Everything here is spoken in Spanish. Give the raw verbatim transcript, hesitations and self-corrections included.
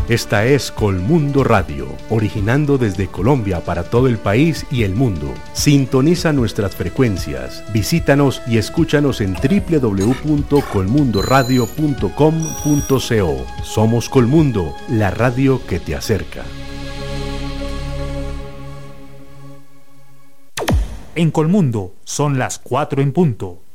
Esta es Colmundo Radio, originando desde Colombia para todo el país y el mundo. Sintoniza nuestras frecuencias, visítanos y escúchanos en doble u doble u doble u punto colmundoradio punto com punto co. Somos Colmundo, la radio que te acerca. En Colmundo son las cuatro en punto.